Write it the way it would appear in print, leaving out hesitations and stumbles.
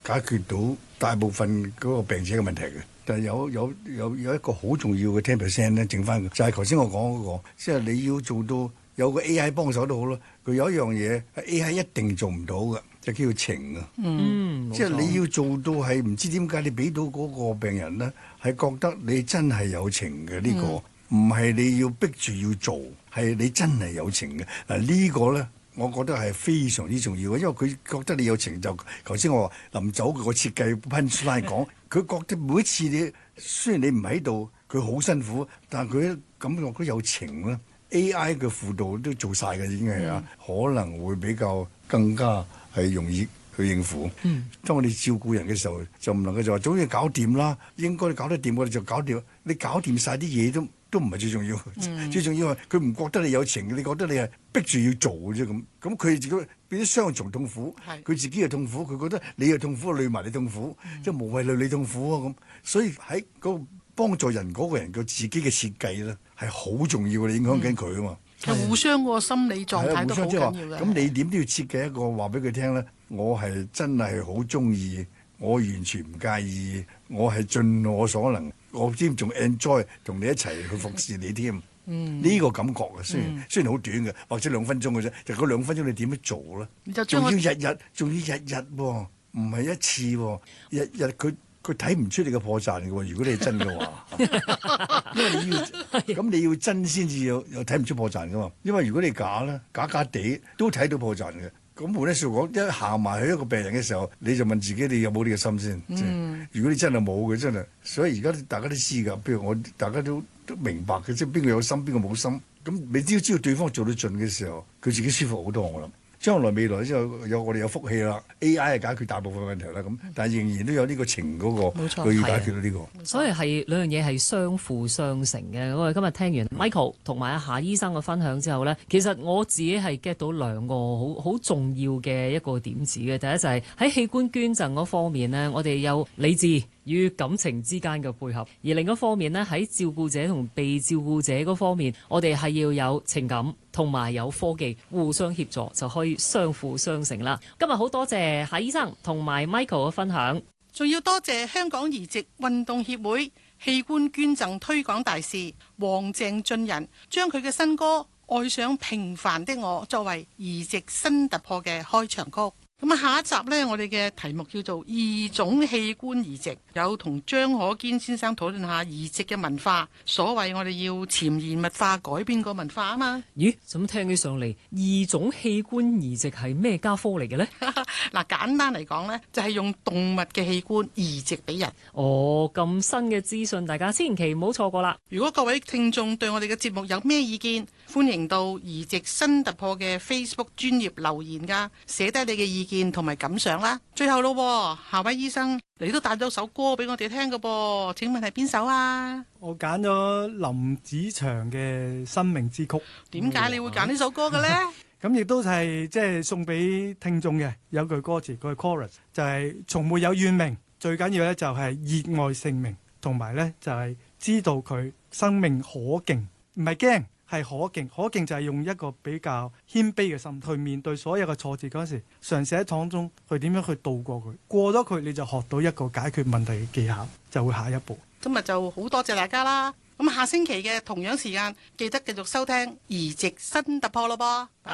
解決到大部分嗰個病者嘅問題嘅。但係有一個好重要嘅 10% 咧，剩翻嘅就係頭先我講嗰個，即係你要做到有個 AI 幫手都好咯。佢有一樣嘢 AI 一定做唔到嘅，就叫情啊。即係你要做到係唔知點解你俾到嗰個病人咧，係覺得你真係有情嘅呢個，唔係你要逼住要做，係你真係有情嘅。嗱呢個咧，我覺得係非常之重要嘅，因為佢覺得你有情就頭先我話臨走個設計 punchline 講，佢覺得每一次你雖然你唔喺度，佢好辛苦，但係佢感覺佢有情啦。AI 嘅輔導都做晒嘅已經係啊，可能會比較更加係容易去應付。當我哋照顧人嘅時候，就唔能夠就話總之搞掂啦，應該搞得掂我哋就搞掂。你搞掂晒啲嘢都唔係最重要，最重要係佢唔覺得你有情，你覺得你係逼住要做嘅啫咁。咁佢自己變咗雙重痛苦，佢自己又痛苦，佢覺得你又痛苦，累埋你痛苦，即係無謂累你痛苦啊咁。所以喺嗰個幫助人嗰個人嘅自己嘅設計咧，係好重要嘅，你影響緊佢啊嘛。 其實互相個心理狀態都好緊要嘅。 咁你點都要設計一個話俾佢聽咧，我係真係好中意，我完全唔介意，我係盡我所能，我添仲 enjoy 同你一齊去服侍你添。呢個感覺啊，雖然好短嘅，或者2分鐘嘅啫，就嗰2分鐘你點樣做咧？仲要日日喎，唔係一次喎，日日佢睇唔出你嘅破綻嘅喎，如果你係真嘅話，因為你要真先至有睇唔出破綻嘅嘛。因為如果你假咧，假地都睇到破綻嘅。咁換句説講，一行埋去一個病人嘅時候，你就問自己你有冇呢個心先。如果你真係冇嘅，真係，所以而家大家都知㗎。譬如大家都明白嘅，即係邊個有心，邊個冇心。咁你只要知道對方做到盡嘅時候，佢自己舒服好多。我諗。將來未來之後有我哋有福氣啦 ，AI 係解決大部分問題啦，咁但係仍然都有呢個情嗰個，佢要解決到呢個。 所以係兩樣嘢係相輔相成嘅。我哋今日聽完 Michael 同埋阿夏醫生嘅分享之後呢，其實我自己係 get 到兩個好重要嘅一個點子嘅。第一就係喺器官捐贈嗰方面呢，我哋有理智與感情之間嘅配合；而另一方面呢，喺照顧者同被照顧者嗰方面，我哋係要有情感同埋有科技互相協助，就可以相輔相成啦。今日好多謝夏醫生同埋 Michael 嘅分享， 仲要多謝香港移植運動協會器官捐贈推廣大使黃鄭俊仁，將佢嘅新歌《愛上平凡的我》作為移植新突破嘅開場曲。咁下一集呢，我哋嘅題目叫做異種器官移植，有同張可堅先生討論下移植嘅文化。所謂我哋要潛移默化改變個文化啊嘛。 咦，咁聽起上嚟，異種器官移植係咩家科嚟嘅呢？ 嗱，簡單嚟講呢，就係用動物嘅器官移植俾人。 哦，咁新嘅資訊，大家千祈唔好錯過啦。 如果各位聽眾對我哋嘅節目有咩意見，歡迎到移植新突破嘅 Facebook 專頁留言噶，寫低你嘅意見同埋感想啦。最後咯，夏威醫生，你都帶咗首歌俾我哋聽噶噃，請問係邊首啊？ 我揀咗林子祥嘅《生命之曲》。 點解你會揀呢首歌嘅呢？ 咁亦都係即係送俾聽眾嘅，有句歌詞，個 chorus 就係從沒有怨命，最緊要咧就係熱愛性命，同埋咧就係知道佢生命可敬，唔係驚。係可敬，可敬就係用一個比較謙卑嘅心去面對所有嘅挫折嗰陣時，嘗試喺當中去點樣去度過佢，過咗佢你就學到一個解決問題嘅技巧，就會下一步。 今日就好多謝大家啦，咁下星期嘅同樣時間記得繼續收聽移植新突破咯噃。